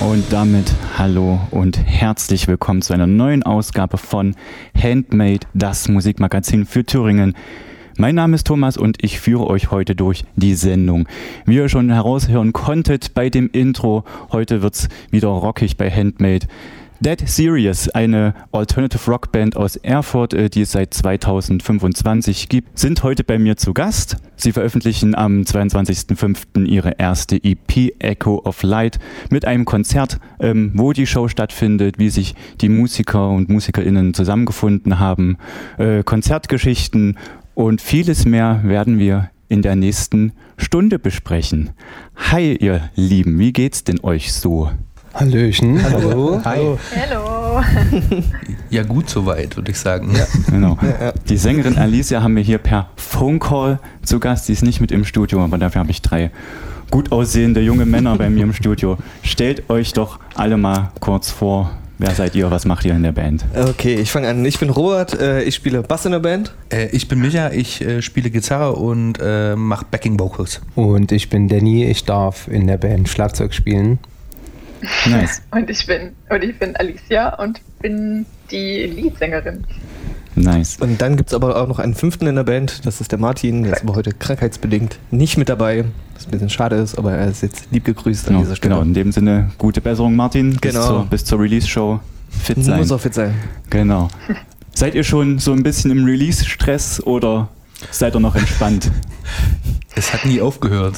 Und damit hallo und herzlich willkommen zu einer neuen Ausgabe von Handmade, das Musikmagazin für Thüringen. Mein Name ist Thomas und ich führe euch heute durch die Sendung. Wie ihr schon heraushören konntet bei dem Intro, heute wird's wieder rockig bei Handmade. Dead Serious, eine Alternative Rock Band aus Erfurt, die es seit 2025 gibt, sind heute bei mir zu Gast. Sie veröffentlichen am 22.05. ihre erste EP Echo of Light mit einem Konzert, wo die Show stattfindet, wie sich die Musiker und MusikerInnen zusammengefunden haben, Konzertgeschichten und vieles mehr werden wir in der nächsten Stunde besprechen. Hi ihr Lieben, wie geht's denn euch so? Hallöchen. Hallo. Hi. Hallo. Ja, gut soweit, würde ich sagen. Ja. Genau. Die Sängerin Alicia haben wir hier per Phone Call zu Gast. Die ist nicht mit im Studio, aber dafür habe ich 3 gut aussehende junge Männer bei mir im Studio. Stellt euch doch alle mal kurz vor. Wer seid ihr? Was macht ihr in der Band? Okay, ich fange an. Ich bin Robert, ich spiele Bass in der Band. Ich bin Micha, ich spiele Gitarre und mache Backing Vocals. Und ich bin Danny, ich darf in der Band Schlagzeug spielen. Nice. Und ich bin Alicia und bin die Leadsängerin. Nice. Und dann gibt es aber auch noch einen 5. in der Band, das ist der Martin, der ist aber heute krankheitsbedingt nicht mit dabei, was ein bisschen schade ist, aber er ist jetzt lieb gegrüßt an dieser Stelle. Genau, in dem Sinne, gute Besserung Martin, genau. bis zur Release-Show fit sein. Muss auch fit sein. Genau. Seid ihr schon so ein bisschen im Release-Stress oder seid ihr noch entspannt? Es hat nie aufgehört.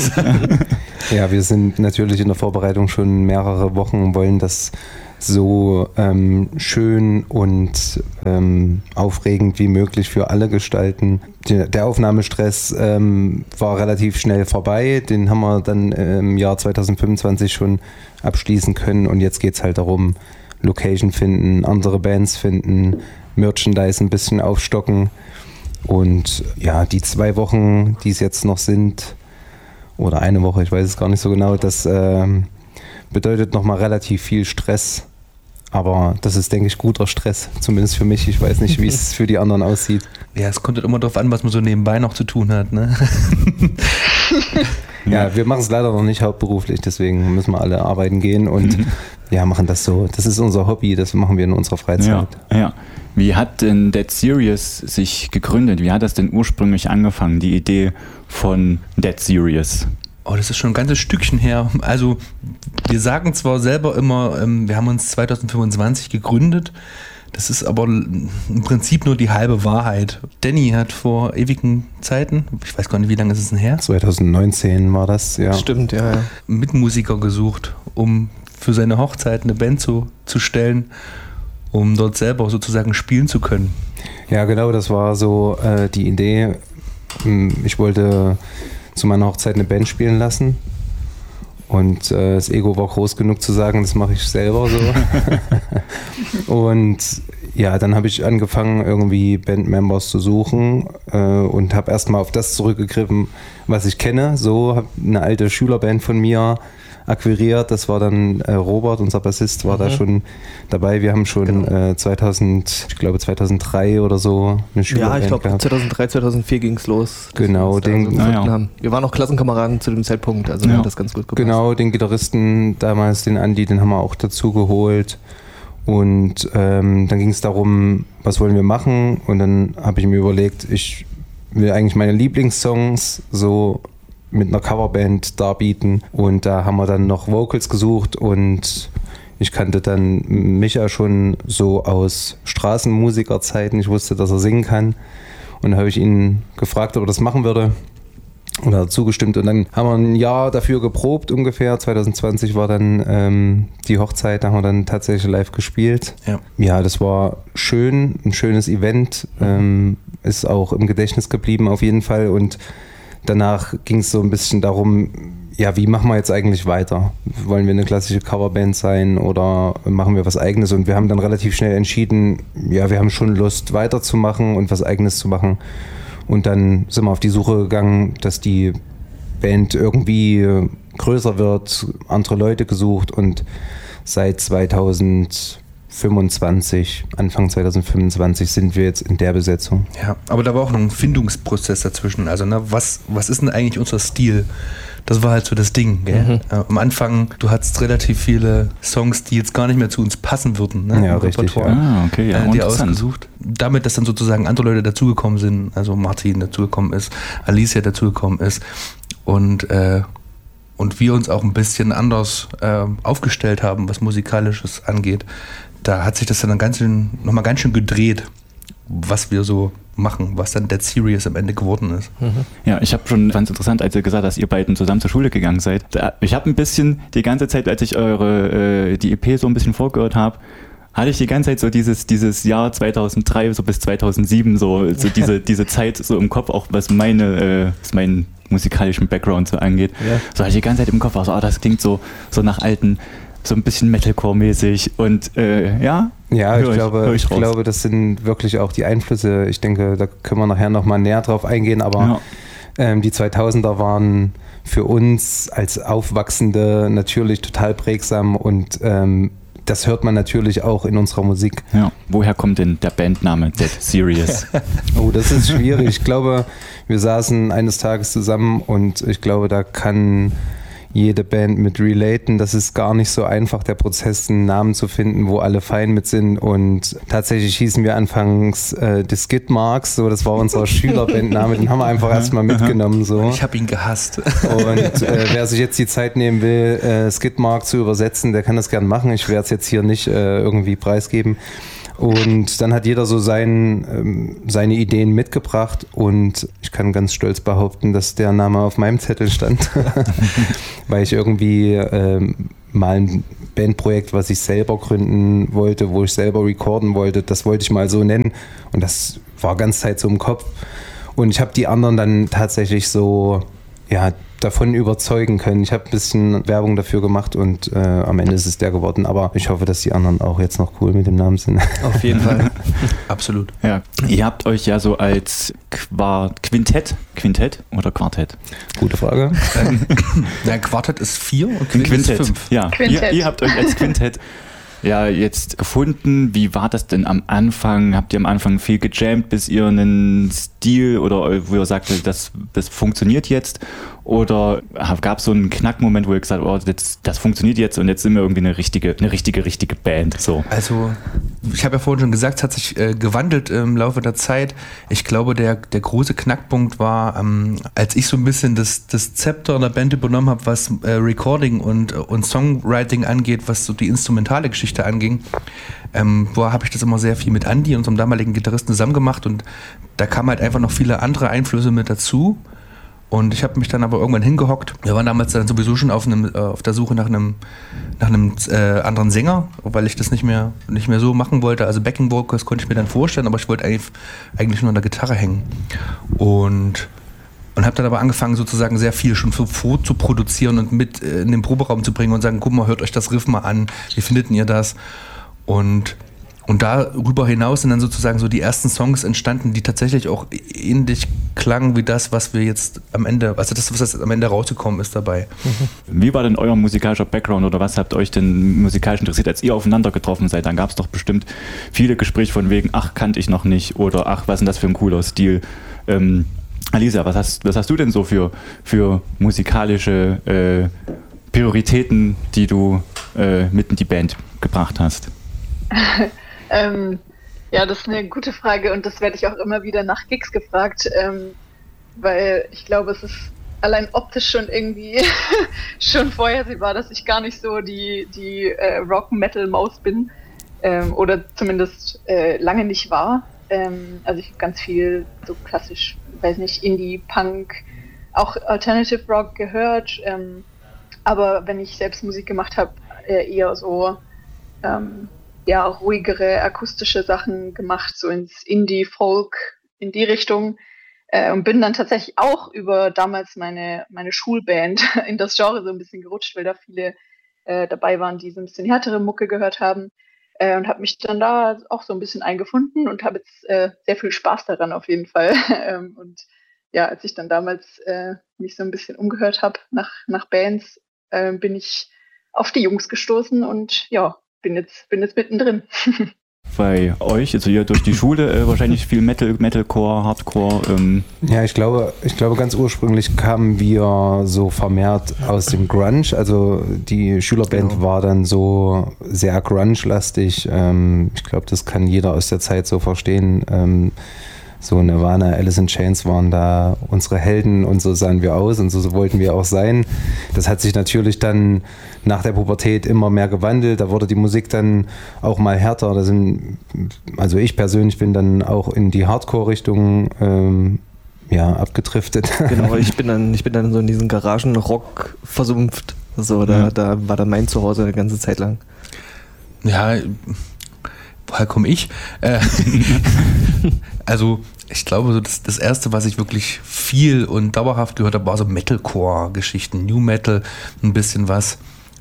Ja, wir sind natürlich in der Vorbereitung schon mehrere Wochen und wollen das so schön und aufregend wie möglich für alle gestalten. Der Aufnahmestress war relativ schnell vorbei, den haben wir dann im Jahr 2025 schon abschließen können und jetzt geht es halt darum, Location finden, andere Bands finden, Merchandise ein bisschen aufstocken. Und ja, die 2 Wochen, die es jetzt noch sind, oder eine Woche, ich weiß es gar nicht so genau, das bedeutet nochmal relativ viel Stress. Aber das ist, denke ich, guter Stress, zumindest für mich. Ich weiß nicht, wie es für die anderen aussieht. Ja, es kommt halt immer darauf an, was man so nebenbei noch zu tun hat, ne? Ja, wir machen es leider noch nicht hauptberuflich, deswegen müssen wir alle arbeiten gehen und ja, machen das so. Das ist unser Hobby, das machen wir in unserer Freizeit. Ja. Wie hat denn Dead Serious sich gegründet? Wie hat das denn ursprünglich angefangen, die Idee von Dead Serious? Oh, das ist schon ein ganzes Stückchen her. Also wir sagen zwar selber immer, wir haben uns 2025 gegründet, das ist aber im Prinzip nur die halbe Wahrheit. Danny hat vor ewigen Zeiten, ich weiß gar nicht, wie lange ist es denn her? 2019 war das, ja. Stimmt, ja. Mitmusiker gesucht, um für seine Hochzeit eine Band zu stellen, um dort selber sozusagen spielen zu können. Ja, genau, das war so die Idee. Ich wollte zu meiner Hochzeit eine Band spielen lassen und das Ego war groß genug zu sagen, das mache ich selber so. Und ja, dann habe ich angefangen, irgendwie Bandmembers zu suchen und habe erstmal auf das zurückgegriffen, was ich kenne. So, habe eine alte Schülerband von mir akquiriert, das war dann Robert, unser Bassist, war da schon dabei. Wir haben schon 2003 oder so eine Schülerband Ja, ich glaube gehabt. 2003, 2004 ging es los. Genau, haben. Wir waren auch Klassenkameraden zu dem Zeitpunkt, also hat das ganz gut gepasst. Genau, den Gitarristen damals, den Andi, den haben wir auch dazu geholt. Und dann ging es darum, was wollen wir machen? Und dann habe ich mir überlegt, ich will eigentlich meine Lieblingssongs so mit einer Coverband darbieten. Und da haben wir dann noch Vocals gesucht und ich kannte dann Micha schon so aus Straßenmusikerzeiten. Ich wusste, dass er singen kann. Und dann habe ich ihn gefragt, ob er das machen würde. Und er hat zugestimmt. Und dann haben wir ein Jahr dafür geprobt ungefähr. 2020 war dann die Hochzeit, da haben wir dann tatsächlich live gespielt. Ja, das war schön, ein schönes Event. Ist auch im Gedächtnis geblieben auf jeden Fall. Und danach ging es so ein bisschen darum, ja, wie machen wir jetzt eigentlich weiter? Wollen wir eine klassische Coverband sein oder machen wir was Eigenes? Und wir haben dann relativ schnell entschieden, ja, wir haben schon Lust weiterzumachen und was Eigenes zu machen. Und dann sind wir auf die Suche gegangen, dass die Band irgendwie größer wird, andere Leute gesucht und seit 2015 2025, Anfang 2025 sind wir jetzt in der Besetzung. Ja, aber da war auch noch ein Findungsprozess dazwischen. Also, ne, was ist denn eigentlich unser Stil? Das war halt so das Ding, gell? Am Anfang, du hattest relativ viele Songs, die jetzt gar nicht mehr zu uns passen würden, ne? Ja, richtig. Ja. Okay, ja, die ausgesucht. Damit, dass dann sozusagen andere Leute dazugekommen sind, also Martin dazugekommen ist, Alicia dazugekommen ist und wir uns auch ein bisschen anders aufgestellt haben, was Musikalisches angeht. Da hat sich das dann nochmal ganz schön gedreht, was wir so machen, was dann Dead Serious am Ende geworden ist. Ja, ich habe schon ganz interessant, als ihr gesagt habt, dass ihr beiden zusammen zur Schule gegangen seid. Ich habe ein bisschen die ganze Zeit, als ich die EP so ein bisschen vorgehört habe, hatte ich die ganze Zeit so dieses Jahr 2003 so bis 2007 so diese Zeit so im Kopf, auch was meinen musikalischen Background so angeht. Ja. So hatte ich die ganze Zeit im Kopf, also das klingt so nach alten, so ein bisschen Metalcore-mäßig und ja. Ja, ich glaube, das sind wirklich auch die Einflüsse. Ich denke, da können wir nachher nochmal näher drauf eingehen, aber die 2000er waren für uns als Aufwachsende natürlich total prägsam und das hört man natürlich auch in unserer Musik. Ja. Woher kommt denn der Bandname Dead Serious? Oh, das ist schwierig. Ich glaube, wir saßen eines Tages zusammen und ich glaube, da kann jede Band mit relaten. Das ist gar nicht so einfach, der Prozess, einen Namen zu finden, wo alle fein mit sind. Und tatsächlich hießen wir anfangs die Skid Marks, so, das war unser Schülerbandname, den haben wir einfach erstmal mitgenommen. So. Ich habe ihn gehasst. Und wer sich jetzt die Zeit nehmen will, Skid Mark zu übersetzen, der kann das gern machen. Ich werde es jetzt hier nicht irgendwie preisgeben. Und dann hat jeder so seine Ideen mitgebracht und ich kann ganz stolz behaupten, dass der Name auf meinem Zettel stand, weil ich irgendwie mal ein Bandprojekt, was ich selber gründen wollte, wo ich selber recorden wollte, das wollte ich mal so nennen und das war ganz Zeit so im Kopf und ich habe die anderen dann tatsächlich so davon überzeugen können. Ich habe ein bisschen Werbung dafür gemacht und am Ende ist es der geworden, aber ich hoffe, dass die anderen auch jetzt noch cool mit dem Namen sind. Auf jeden Fall. Absolut. Ja. Ihr habt euch ja so als Quintett oder Quartett? Gute Frage. Quartett ist 4 und Quintett ist 5. Ja, ihr habt euch als Quintett ja jetzt gefunden. Wie war das denn am Anfang? Habt ihr am Anfang viel gejammt, bis ihr einen Stil oder wo ihr sagt, das funktioniert jetzt? Oder gab es so einen Knackmoment, wo ihr gesagt habt, das funktioniert jetzt und jetzt sind wir irgendwie eine richtige Band? So. Also, ich habe ja vorhin schon gesagt, es hat sich gewandelt im Laufe der Zeit. Ich glaube, der große Knackpunkt war, als ich so ein bisschen das Zepter in der Band übernommen habe, was Recording und Songwriting angeht, was so die instrumentale Geschichte anging, habe ich das immer sehr viel mit Andi, unserem damaligen Gitarristen, zusammen gemacht und da kamen halt einfach noch viele andere Einflüsse mit dazu. Und ich habe mich dann aber irgendwann hingehockt. Wir waren damals dann sowieso schon auf der Suche nach einem anderen Sänger, weil ich das nicht mehr so machen wollte. Also Backing Vocals konnte ich mir dann vorstellen, aber ich wollte eigentlich nur an der Gitarre hängen. Und habe dann aber angefangen, sozusagen sehr viel schon vorzuproduzieren und mit in den Proberaum zu bringen und sagen, guck mal, hört euch das Riff mal an, wie findet ihr das? Und darüber hinaus sind dann sozusagen so die ersten Songs entstanden, die tatsächlich auch ähnlich klangen wie das, was wir jetzt am Ende, also das, was jetzt am Ende rausgekommen ist dabei. Wie war denn euer musikalischer Background oder was habt euch denn musikalisch interessiert, als ihr aufeinander getroffen seid? Dann gab es doch bestimmt viele Gespräche von wegen, ach, kannte ich noch nicht oder ach, was ist denn das für ein cooler Stil? Alicia, was hast du denn so für musikalische Prioritäten, die du mit in die Band gebracht hast? Ja, das ist eine gute Frage und das werde ich auch immer wieder nach Gigs gefragt, weil ich glaube, es ist allein optisch schon irgendwie schon vorhersehbar, dass ich gar nicht so die Rock-Metal-Maus bin oder zumindest lange nicht war. Also ich habe ganz viel so klassisch, weiß nicht, Indie, Punk, auch Alternative Rock gehört, aber wenn ich selbst Musik gemacht habe, eher so ruhigere akustische Sachen gemacht, so ins Indie, Folk, in die Richtung. Und bin dann tatsächlich auch über damals meine Schulband in das Genre so ein bisschen gerutscht, weil da viele dabei waren, die so ein bisschen härtere Mucke gehört haben. Und habe mich dann da auch so ein bisschen eingefunden und habe jetzt sehr viel Spaß daran auf jeden Fall. Und ja, als ich dann damals mich so ein bisschen umgehört habe nach Bands, bin ich auf die Jungs gestoßen und ja, bin jetzt mittendrin. Bei euch, also ihr durch die Schule wahrscheinlich viel Metalcore, Hardcore. Ja, ich glaube ganz ursprünglich kamen wir so vermehrt aus dem Grunge. Also die Schülerband war dann so sehr Grunge-lastig. Ich glaube, das kann jeder aus der Zeit so verstehen. So Nirvana, Alice in Chains waren da unsere Helden und so sahen wir aus und so wollten wir auch sein. Das hat sich natürlich dann nach der Pubertät immer mehr gewandelt. Da wurde die Musik dann auch mal härter. Also ich persönlich bin dann auch in die Hardcore-Richtung abgedriftet. Genau, ich bin dann so in diesen Garagenrock versumpft. So, da war dann mein Zuhause eine ganze Zeit lang. Ja, woher komme ich? Also ich glaube, so das Erste, was ich wirklich viel und dauerhaft gehört habe, war so Metalcore-Geschichten, New Metal, ein bisschen was.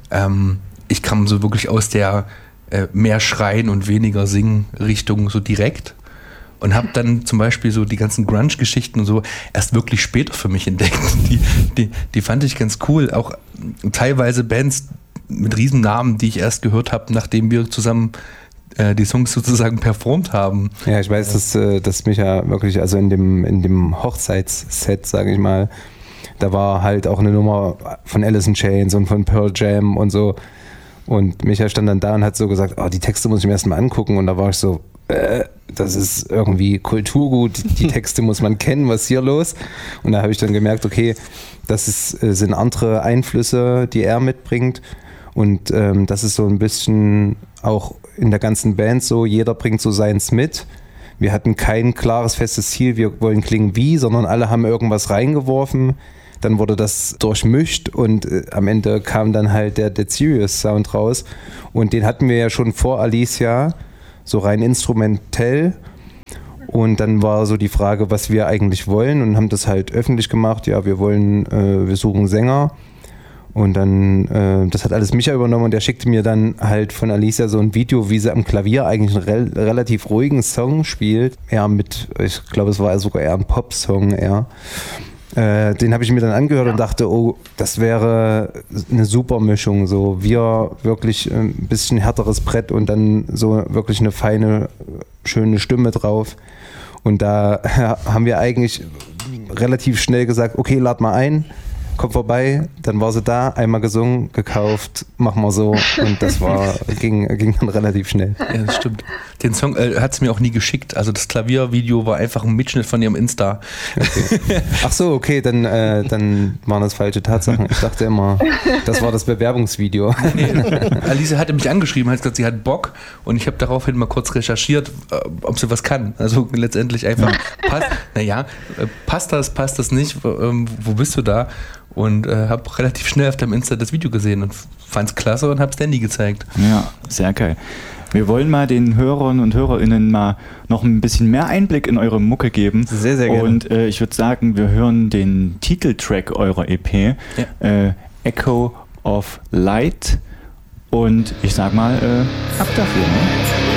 Ich kam so wirklich aus der mehr Schreien und weniger Singen Richtung so direkt und habe dann zum Beispiel so die ganzen Grunge-Geschichten und so erst wirklich später für mich entdeckt. Die fand ich ganz cool. Auch teilweise Bands mit Riesennamen, die ich erst gehört habe, nachdem wir zusammen die Songs sozusagen performt haben. Ja, ich weiß, dass mich ja wirklich, also in dem Hochzeitsset, sage ich mal, da war halt auch eine Nummer von Alice in Chains und von Pearl Jam und so. Und Micha stand dann da und hat so gesagt, die Texte muss ich mir erstmal angucken. Und da war ich so, das ist irgendwie Kulturgut, die Texte muss man kennen, was ist hier los? Und da habe ich dann gemerkt, okay, das sind andere Einflüsse, die er mitbringt. Und das ist so ein bisschen auch in der ganzen Band so, jeder bringt so seins mit. Wir hatten kein klares, festes Ziel, wir wollen klingen wie, sondern alle haben irgendwas reingeworfen. Dann wurde das durchmischt und am Ende kam dann halt der Dead Serious Sound raus. Und den hatten wir ja schon vor Alicia, so rein instrumentell. Und dann war so die Frage, was wir eigentlich wollen, und haben das halt öffentlich gemacht. Ja, wir suchen Sänger. Und dann, das hat alles Micha übernommen und der schickte mir dann halt von Alicia so ein Video, wie sie am Klavier eigentlich einen relativ ruhigen Song spielt. Ja, ich glaube, es war sogar eher ein Pop-Song eher. Den habe ich mir dann angehört und dachte, das wäre eine super Mischung. So, wir wirklich ein bisschen härteres Brett und dann so wirklich eine feine, schöne Stimme drauf. Und da haben wir eigentlich relativ schnell gesagt, okay, lad mal ein. Komm vorbei, dann war sie da, einmal gesungen, gekauft, machen wir so, und das ging dann relativ schnell. Ja, das stimmt. Den Song hat sie mir auch nie geschickt, also das Klaviervideo war einfach ein Mitschnitt von ihrem Insta. Okay. Ach so, okay, dann waren das falsche Tatsachen. Ich dachte immer, das war das Bewerbungsvideo. Nee, Alicia hatte mich angeschrieben, hat gesagt, sie hat Bock, und ich habe daraufhin mal kurz recherchiert, ob sie was kann. Also letztendlich einfach, passt das nicht, wo bist du da? Und habe relativ schnell auf deinem Insta das Video gesehen und fand es klasse und habe es Danny gezeigt. Ja, sehr geil. Wir wollen mal den Hörern und Hörerinnen mal noch ein bisschen mehr Einblick in eure Mucke geben. Sehr, sehr gerne. Und ich würde sagen, wir hören den Titeltrack eurer EP, Echo of Light. Und ich sag mal, ab dafür. Ne?